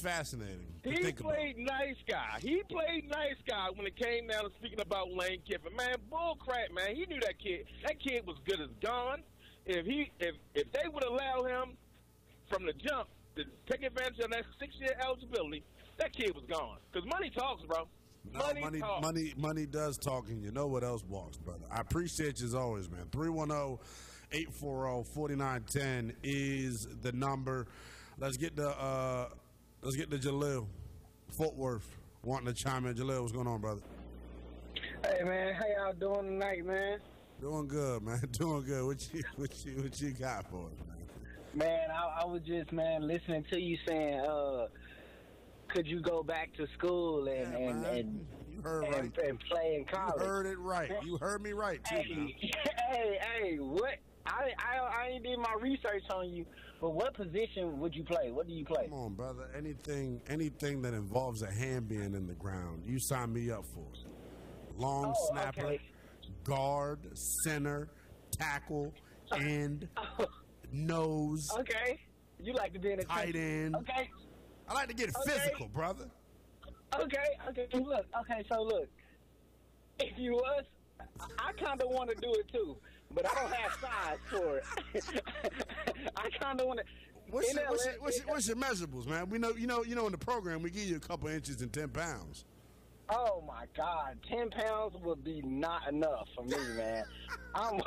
fascinating. He played nice guy. He played nice guy when it came down to speaking about Lane Kiffin. Man, bull crap, man. He knew that kid. That kid was good as gone. If they would allow him from the jump to take advantage of that 6-year eligibility, that kid was gone. Because money talks, bro. Money does talk, and you know what else walks, brother. I appreciate you as always, man. 310-840-4910 is the number. Let's get to Jalil, Fort Worth, wanting to chime in. Jalil, what's going on, brother? Hey, man, how y'all doing tonight, man? Doing good, man. Doing good. What you got for us, man? Man, I was just, man, listening to you saying, could you go back to school and play in college? You heard it right. You heard me right, too. Hey, what? I ain't did my research on you, but what position would you play? What do you play? Come on, brother. Anything that involves a hand being in the ground, you sign me up for it. Long snapper, okay. Guard, center, tackle, end, nose. Okay. You like to be in a tight end. Okay. I like to get physical, brother. Okay. Look. If you was, I kind of want to do it too, but I don't have size for it. I kind of want to. What's your measurables, man? We know, you know, in the program we give you a couple inches and 10 pounds. Oh my God, 10 pounds would be not enough for me, man. I'm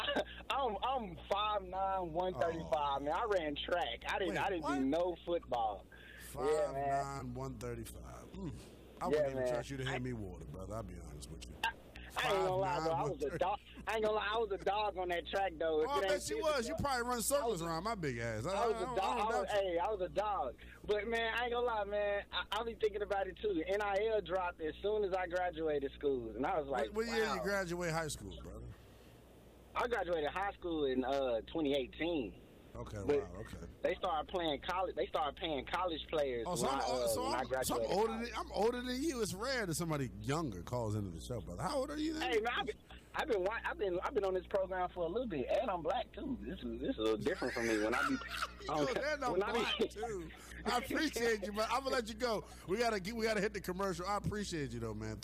5'9", 135, man. I ran track. I didn't do no football. 5'9", 135. I wouldn't even trust you to hand me water, brother. I'll be honest with you. I ain't gonna lie, though. I was a dog. I ain't gonna lie. I was a dog on that track, though. Oh, I bet you was. You probably run circles around my big ass. I was a dog. I was a dog. But, man, I ain't gonna lie, man. I'll be thinking about it, too. The NIL dropped as soon as I graduated school. And I was like, What year you graduate high school, brother? I graduated high school in 2018. Okay, but wow, okay. They started playing college. They started paying college players. Oh, so I'm older than you. It's rare that somebody younger calls into the show, brother. How old are you then? Hey, man, I've been on this program for a little bit, and I'm black too. This is a little different for me when I be. I'm black too. I appreciate you, but I'm gonna let you go. We gotta hit the commercial. I appreciate you though, man.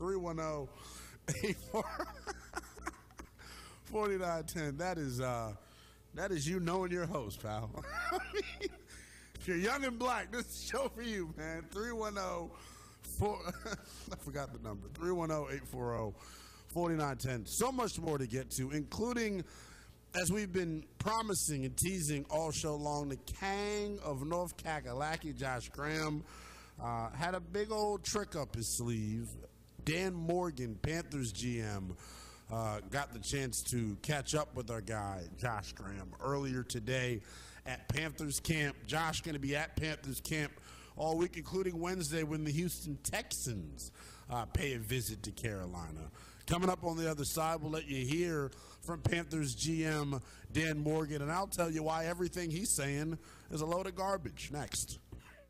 310-840-4910. That is you knowing your host, pal. If you're young and black, this is a show for you, man. 310-4. I forgot the number. 310-840-4910. So much more to get to, including, as we've been promising and teasing all show long, the King of North Kakalaki, Josh Graham, had a big old trick up his sleeve. Dan Morgan, Panthers GM, got the chance to catch up with our guy, Josh Graham, earlier today at Panthers camp. Josh going to be at Panthers camp all week, including Wednesday when the Houston Texans pay a visit to Carolina. Coming up on the other side, we'll let you hear from Panthers GM Dan Morgan, and I'll tell you why everything he's saying is a load of garbage. Next.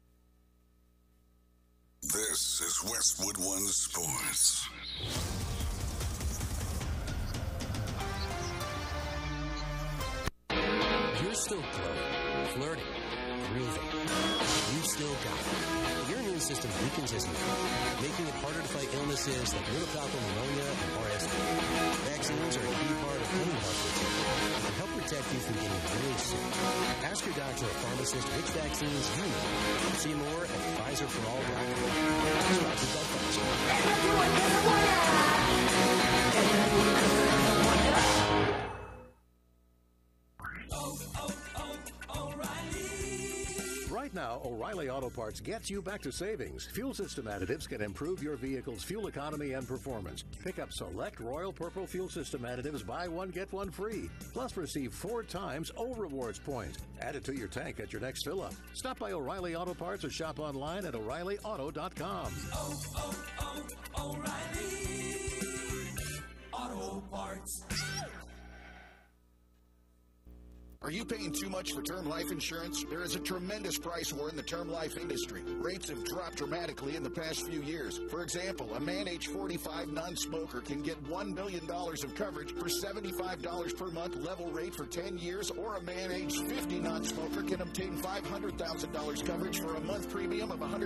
This is Westwood One Sports. You're still growing, flirting, grooving. You still got it. Your immune system weakens as you age, making it harder to fight illnesses like pneumococcal pneumonia and RSV. Vaccines are a key part of any health routine and can help protect you from getting really sick. Ask your doctor or pharmacist which vaccines you need. See more at PfizerForAll.com. Sponsored by Pfizer. Right now, O'Reilly Auto Parts gets you back to savings. Fuel system additives can improve your vehicle's fuel economy and performance. Pick up select Royal Purple fuel system additives, buy one, get one free. Plus receive 4 times O Rewards points. Add it to your tank at your next fill-up. Stop by O'Reilly Auto Parts or shop online at O'ReillyAuto.com. O'Reilly Auto Parts. Are you paying too much for term life insurance? There is a tremendous price war in the term life industry. Rates have dropped dramatically in the past few years. For example, a man age 45 non-smoker can get $1 million of coverage for $75 per month level rate for 10 years, or a man age 50 non-smoker can obtain $500,000 coverage for a month premium of $100.